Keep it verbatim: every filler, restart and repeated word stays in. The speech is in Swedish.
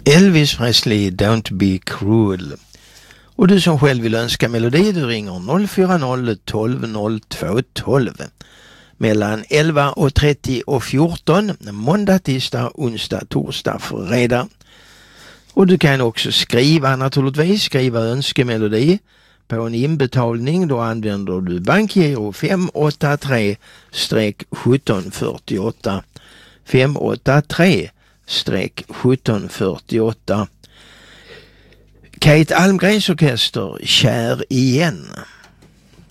Elvis Presley, Don't Be Cruel. Och du som själv vill önska melodi, du ringer noll fyra noll tolv noll två tolv mellan elva och trettio och fjorton, måndag, tisdag, onsdag, torsdag, fredag. Och du kan också skriva naturligtvis, skriva önskemelodi på en inbetalning. Då använder du bankgiro fem åtta tre sjutton fyrtioåtta fem åtta tre sjutton fyrtioåtta. Kate Almgrens orkester, Kär igen.